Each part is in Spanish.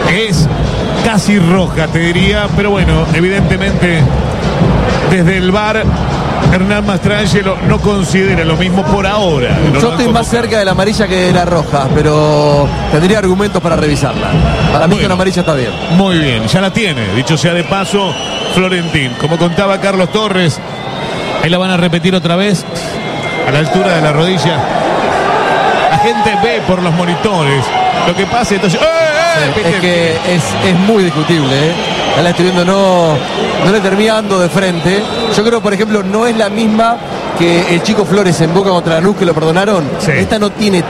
Es casi roja, te diría, pero bueno, evidentemente desde el VAR Hernán Mastrangelo no considera lo mismo por ahora. Yo estoy más cerca de la amarilla que de la roja, pero tendría argumentos para revisarla. Para mí con amarilla está bien. Muy bien, ya la tiene, dicho sea de paso, Florentín. Como contaba Carlos Torres, ahí la van a repetir otra vez, a la altura de la rodilla. La gente ve por los monitores lo que pasa, entonces... Es que es muy discutible, ¿eh? Ya la estoy viendo, no le termina dando de frente. Yo creo, por ejemplo, no es la misma que el Chico Flores en Boca contra Lanús, que lo perdonaron. Sí. Esta no tiene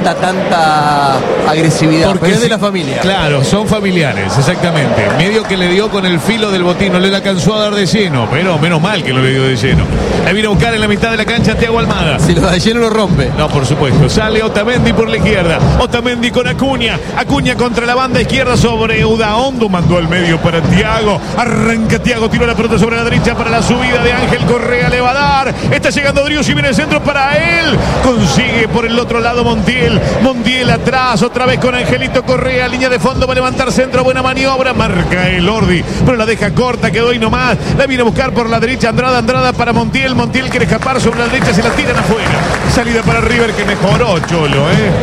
tanta agresividad, porque es de la familia. Claro, son familiares, exactamente. Medio que le dio con el filo del botín, no le alcanzó a dar de lleno, pero menos mal que no le dio de lleno. La vino a buscar en la mitad de la cancha Thiago Almada. Si lo da de lleno lo rompe. No, por supuesto. Sale Otamendi por la izquierda. Otamendi con Acuña. Acuña contra la banda izquierda sobre Udaondo. Mandó al medio para Thiago. Arranca Thiago, tiró la pelota sobre la derecha para la subida de Ángel Correa. Le va a dar. Está llegando Driussi, viene el centro para él. Consigue por el otro lado Montiel. Montiel atrás, otra vez con Angelito Correa. Línea de fondo, va a levantar centro. Buena maniobra. Marca el Ordi, pero la deja corta. Quedó ahí nomás. La viene a buscar por la derecha Andrada. Andrada para Montiel. Montiel quiere escapar sobre la derecha. Se la tiran afuera. Salida para River que mejoró, Cholo,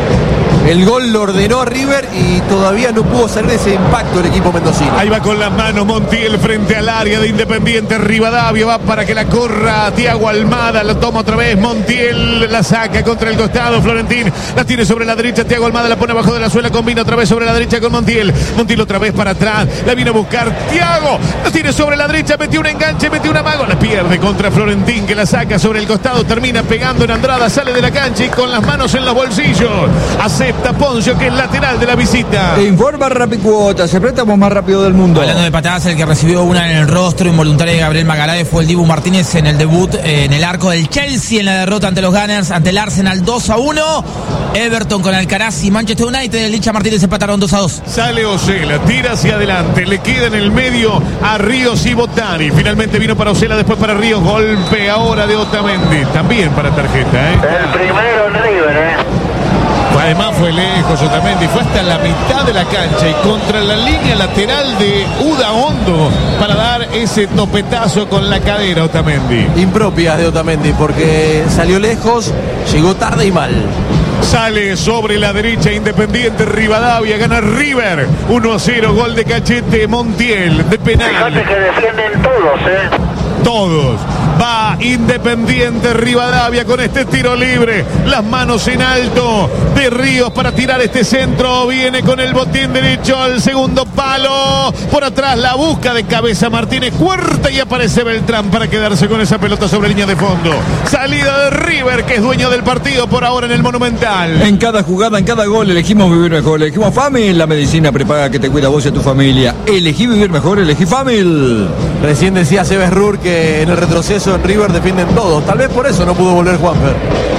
El gol lo ordenó a River y todavía no pudo salir de ese impacto el equipo mendocino. Ahí va con las manos Montiel frente al área de Independiente Rivadavia. Va para que la corra Thiago Almada. La toma otra vez Montiel. La saca contra el costado. Florentín la tiene sobre la derecha. Thiago Almada la pone abajo de la suela. Combina otra vez sobre la derecha con Montiel. Montiel otra vez para atrás. La viene a buscar Thiago. La tiene sobre la derecha. Metió un enganche. Metió un amago. La pierde contra Florentín que la saca sobre el costado. Termina pegando en Andrada. Sale de la cancha y con las manos en los bolsillos. Acepta Poncio, que es lateral de la visita. Te informa Rapicuotas, el préstamo más rápido del mundo. Hablando de patadas, el que recibió una en el rostro involuntaria de Gabriel Magaláes fue el Dibu Martínez en el debut en el arco del Chelsea en la derrota ante los Gunners, ante el Arsenal 2-1. Everton con Alcaraz y Manchester United, el Licha Martínez empataron 2-2. Sale Osela, tira hacia adelante, le queda en el medio a Ríos y Botani. Finalmente vino para Osela, después para Ríos, golpe ahora de Otamendi, también para tarjeta. El primero en River, Además fue lejos Otamendi, fue hasta la mitad de la cancha y contra la línea lateral de Udaondo para dar ese topetazo con la cadera Otamendi. Impropia de Otamendi porque salió lejos, llegó tarde y mal. Sale sobre la derecha Independiente Rivadavia, gana River 1-0, gol de Cachete Montiel de penal. Fíjate que defienden todos, Todos. Va Independiente Rivadavia con este tiro libre. Las manos en alto de Ríos para tirar este centro. Viene con el botín derecho al segundo palo. Por atrás la busca de cabeza Martínez Cuarta y aparece Beltrán para quedarse con esa pelota sobre línea de fondo. Salida de River, que es dueño del partido por ahora en el Monumental. En cada jugada, en cada gol, elegimos vivir mejor. Elegimos Famil, la medicina prepaga que te cuida a vos y a tu familia. Elegí vivir mejor, elegí Famil. Recién decía Sebes Rur que en el retroceso en River defienden todos. Tal vez por eso no pudo volver Juanfer.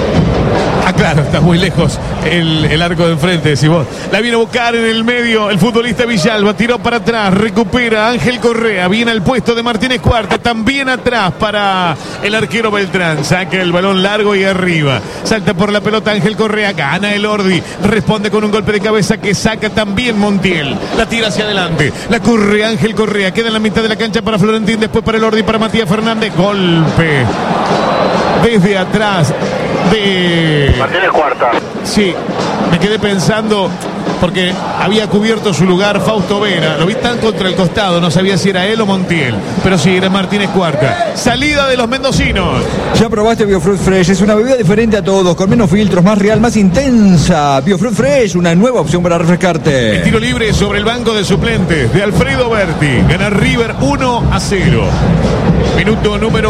Ah, claro, está muy lejos el arco de enfrente, decís vos. La viene a buscar en el medio el futbolista Villalba, tiró para atrás, recupera Ángel Correa, viene al puesto de Martínez Cuarta, también atrás para el arquero Beltrán, saca el balón largo y arriba, salta por la pelota Ángel Correa, gana el Ordi, responde con un golpe de cabeza que saca también Montiel, la tira hacia adelante, la corre Ángel Correa, queda en la mitad de la cancha para Florentín, después para el Ordi, para Matías Fernández, golpe desde atrás de Martínez Cuarta. Sí, me quedé pensando porque había cubierto su lugar Fausto Vera, lo vi tan contra el costado, no sabía si era él o Montiel, pero sí, era Martínez Cuarta. Salida de los mendocinos. Ya probaste Biofruit Fresh, es una bebida diferente a todos, con menos filtros, más real, más intensa. Biofruit Fresh, una nueva opción para refrescarte. El tiro libre sobre el banco de suplentes de Alfredo Berti, gana River 1-0. Minuto número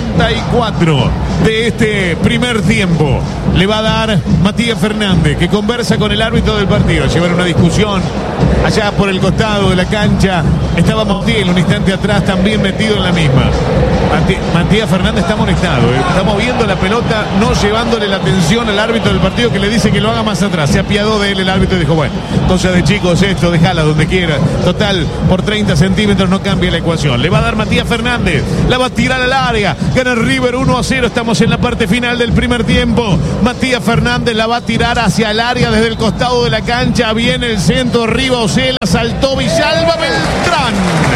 44 de este primer tiempo. Le va a dar Matías Fernández, que conversa con el árbitro del partido. Llevar una discusión allá por el costado de la cancha. Estaba Montiel un instante atrás también metido en la misma. Matías Fernández está amonestado, está moviendo la pelota, no llevándole la atención al árbitro del partido, que le dice que lo haga más atrás. Se apiadó de él el árbitro y dijo, bueno, cosa de chicos esto, déjala donde quiera. Total, por 30 centímetros no cambia la ecuación. Le va a dar Matías Fernández, la va a tirar al área, gana River 1-0, estamos en la parte final del primer tiempo. Matías Fernández la va a tirar hacia el área desde el costado de la cancha. derecha, viene el centro, arriba Osela, saltó Villalba, Beltrán.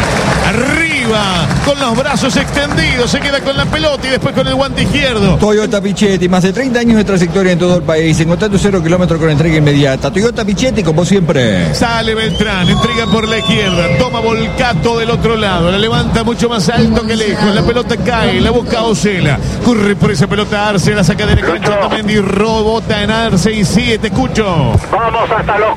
Arriba, con los brazos extendidos, se queda con la pelota y después con el guante izquierdo. Toyota Pichetti, más de 30 años de trayectoria en todo el país, encontrando 0 kilómetros con entrega inmediata. Toyota Pichetti, como siempre. Sale Beltrán, entrega por la izquierda, toma Volcato del otro lado, la levanta mucho más alto que lejos, la pelota cae, la busca Osela, corre por esa pelota Arce, la saca de la cancha Otamendi, robota en Arce y sigue, te escucho. Vamos hasta los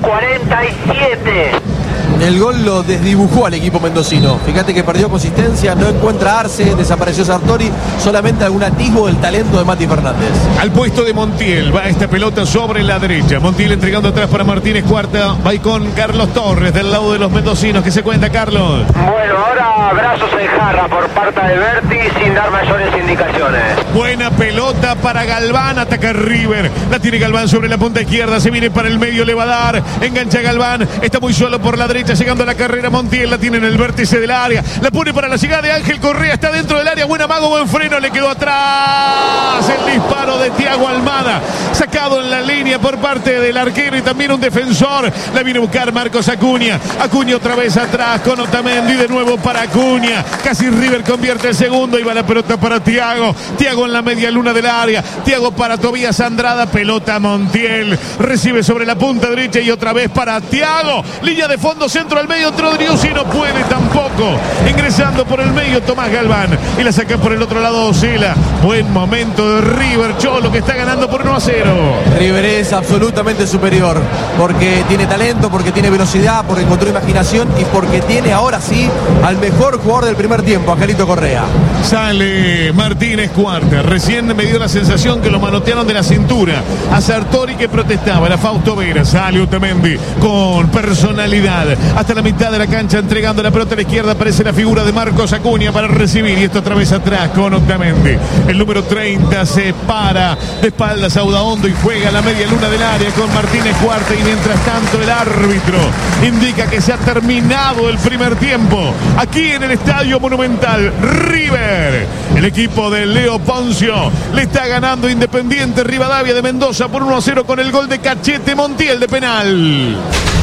47. El gol lo desdibujó al equipo mendocino. Fíjate que perdió consistencia, no encuentra Arce, desapareció Sartori, solamente algún atisbo del talento de Mati Fernández. Al puesto de Montiel, va esta pelota sobre la derecha. Montiel entregando atrás para Martínez Cuarta, va ahí con Carlos Torres del lado de los mendocinos. ¿Qué se cuenta, Carlos? Bueno, ahora brazos en jarra por parte de Berti sin dar mayores indicaciones. Buena pelota para Galván, ataca River. La tiene Galván sobre la punta izquierda, se viene para el medio, le va a dar. Engancha Galván, está muy solo por la derecha, llegando a la carrera Montiel, la tiene en el vértice del área. La pone para la llegada de Ángel Correa, está dentro del área. Buen amago, buen freno, le quedó atrás. El disparo de Thiago Almada, sacado en la línea por parte del arquero y también un defensor. La viene a buscar Marcos Acuña. Acuña otra vez atrás con Otamendi, de nuevo para Acuña. Casi River convierte el segundo y va la pelota para Thiago. Thiago en la media luna del área. Thiago para Tobías Andrada. Pelota Montiel. Recibe sobre la punta derecha y otra vez para Thiago. Línea de fondo, centro al medio. Trodriussi no puede tampoco. Ingresando por el medio Tomás Galván. Y la saca por el otro lado Osela. Buen momento de River. Cholo que está ganando por 1-0. River es absolutamente superior. Porque tiene talento, porque tiene velocidad, porque encontró imaginación y porque tiene ahora sí al mejor jugador del primer tiempo, Angelito Correa. Sale Martínez Cuarta. Recién me dio la sensación que lo manotearon de la cintura a Sartori, que protestaba. Era Fausto Vera. Sale Otamendi con personalidad hasta la mitad de la cancha, entregando la pelota a la izquierda. Aparece la figura de Marcos Acuña para recibir y esto otra vez atrás con Otamendi. El número 30 se para de espaldas a Udaondo y juega la media luna del área con Martínez Cuarta. Y mientras tanto el árbitro indica que se ha terminado el primer tiempo aquí en el Estadio Monumental. River, el equipo de Leo Poncio, le está ganando Independiente Rivadavia de Mendoza por 1-0 con el gol de Cachete Montiel de penal.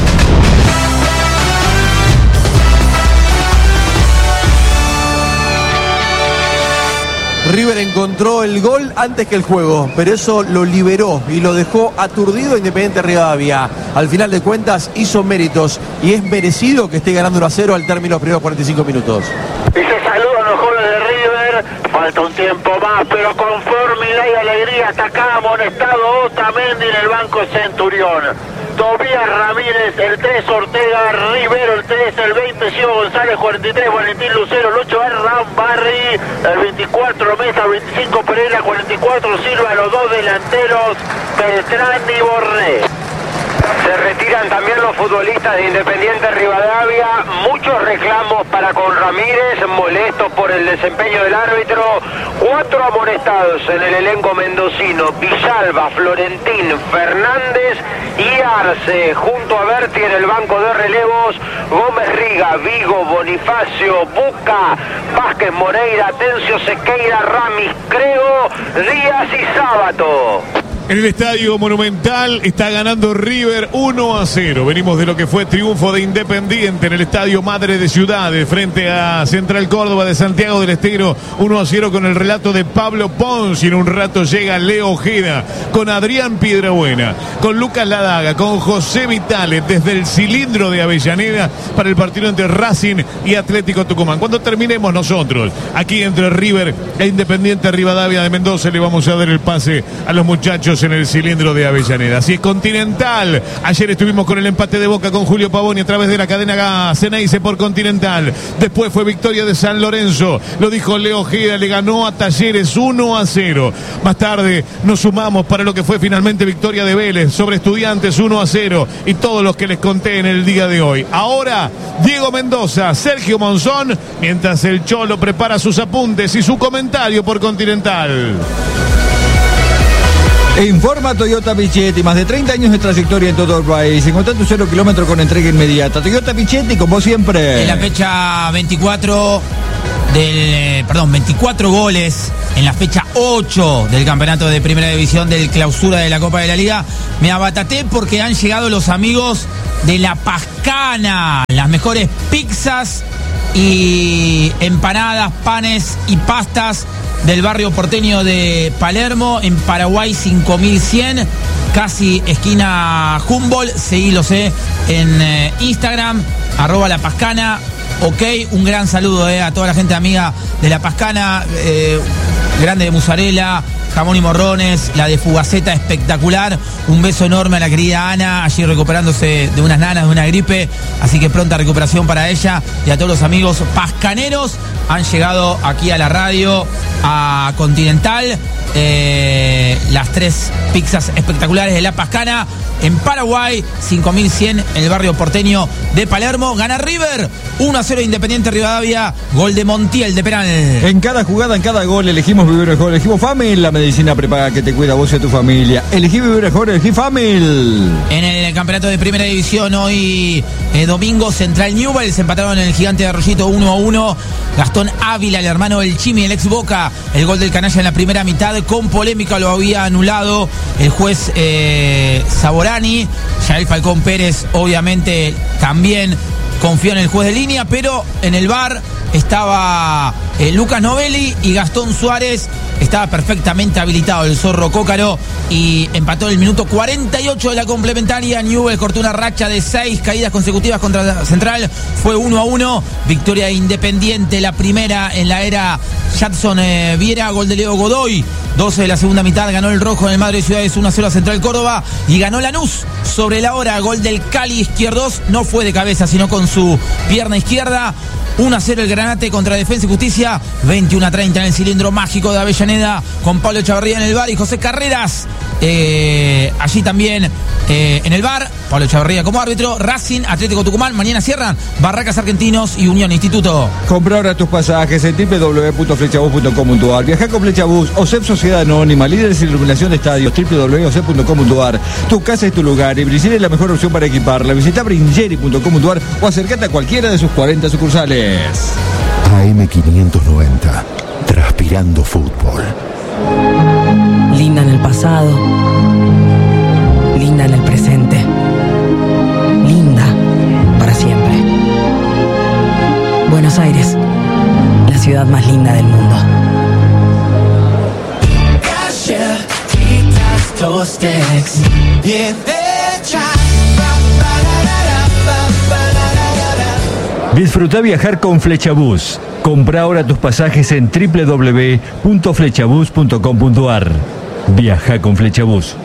River encontró el gol antes que el juego, pero eso lo liberó y lo dejó aturdido a Independiente Rivadavia. Al final de cuentas hizo méritos y es merecido que esté ganando 1-0 al término de los primeros 45 minutos. Y se saludan los jóvenes de River. Falta un tiempo más, pero con formidad y alegría está acá amonestado Otamendi en el banco Centurión. Tobías Ramírez, el 3 Ortega, Rivero, el 3, el 20 Gio González, 43 Valentín Lucero, el 8 Barry, el 24 Mesa, 25 Pereira, 44 Silva, los dos delanteros Beltrán y Borré. Se retiran también los futbolistas de Independiente Rivadavia. Muchos reclamos para con Ramírez, molestos por el desempeño del árbitro. 4 amonestados en el elenco mendocino: Villalba, Florentín, Fernández y Arce. Junto a Berti en el banco de relevos, Gómez Riga, Vigo, Bonifacio, Buca, Vázquez Moreira, Atencio, Sequeira, Ramis, Creo, Díaz y Sábato. En el Estadio Monumental está ganando River 1-0. Venimos de lo que fue triunfo de Independiente en el Estadio Madre de Ciudades frente a Central Córdoba de Santiago del Estero. 1-0 con el relato de Pablo Ponzi. En un rato llega Leo Ojeda con Adrián Piedrabuena, con Lucas Ladaga, con José Vitale desde el cilindro de Avellaneda para el partido entre Racing y Atlético Tucumán. Cuando terminemos nosotros aquí entre River e Independiente Rivadavia de Mendoza, le vamos a dar el pase a los muchachos en el cilindro de Avellaneda. Así es, Continental. Ayer estuvimos con el empate de Boca con Julio Pavoni a través de la cadena Ceneice por Continental. Después fue victoria de San Lorenzo. Lo dijo Leo Ojeda, le ganó a Talleres 1-0. Más tarde nos sumamos para lo que fue finalmente victoria de Vélez sobre Estudiantes 1-0 y todos los que les conté en el día de hoy. Ahora Diego Mendoza, Sergio Monzón, mientras el Cholo prepara sus apuntes y su comentario por Continental. Informa Toyota Pichetti, más de 30 años de trayectoria en todo el país, encontrando 0 kilómetros con entrega inmediata. Toyota Pichetti, como siempre. En la fecha 24 24 goles en la fecha 8 del campeonato de Primera División del Clausura de la Copa de la Liga. Me abataté porque han llegado los amigos de La Pascana. Las mejores pizzas y empanadas, panes y pastas del barrio porteño de Palermo, en Paraguay 5100, casi esquina Humboldt. Seguilos en Instagram, @La Pascana. Ok, un gran saludo a toda la gente amiga de La Pascana, grande de mozzarella, jamón y morrones, la de Fugaceta espectacular. Un beso enorme a la querida Ana, allí recuperándose de unas nanas, de una gripe, así que pronta recuperación para ella y a todos los amigos pascaneros. Han llegado aquí a la radio, a Continental, las 3 pizzas espectaculares de La Pascana en Paraguay 5100, en el barrio porteño de Palermo. Gana River 1-0 Independiente Rivadavia, gol de Montiel de penal. En cada jugada, en cada gol, elegimos vivir mejor. Elegimos Famil, la medicina prepaga que te cuida a vos y a tu familia. Elegí vivir mejor, elegí Famil. En el campeonato de primera división, hoy domingo, Central Newell's empataron en el Gigante de Arroyito 1-1. Gastón Ávila, el hermano del Chimi, el ex Boca, el gol del canalla en la primera mitad, con polémica lo había anulado el juez Saborani. Yael Falcón Pérez obviamente también confió en el juez de línea, pero en el VAR estaba Lucas Novelli y Gastón Suárez. Estaba perfectamente habilitado el zorro Cócaro y empató en el minuto 48 de la complementaria. Newell's cortó una racha de 6 caídas consecutivas contra Central. Fue 1-1. Victoria Independiente, la primera en la era Jadson Viera, gol de Leo Godoy. 12 de la segunda mitad, ganó el rojo en el Madre de Ciudades 1-0 a Central Córdoba y ganó Lanús sobre la hora, gol del Cali Izquierdos. No fue de cabeza, sino con su pierna izquierda. 1-0 el Granate contra Defensa y Justicia. 21-30 en el cilindro mágico de Avellaneda, con Pablo Echavarría en el VAR y José Carreras allí también en el VAR. Pablo Echavarría como árbitro. Racing, Atlético Tucumán, mañana cierran Barracas Argentinos y Unión Instituto. Compra ahora tus pasajes en www.flechabus.com.ar. Viaja con Flechabus, OSEP Sociedad Anónima, líderes en iluminación de estadios, www.osep.com.ar. Tu casa es tu lugar y Bringeri es la mejor opción para equiparla. Visita bringeri.com.ar o acércate a cualquiera de sus 40 sucursales. AM590, transpirando fútbol. Linda en el pasado, linda en el presente, linda para siempre. Buenos Aires, la ciudad más linda del mundo. Disfruta viajar con Flechabus. Compra ahora tus pasajes en www.flechabus.com.ar. Viaja con Flechabus.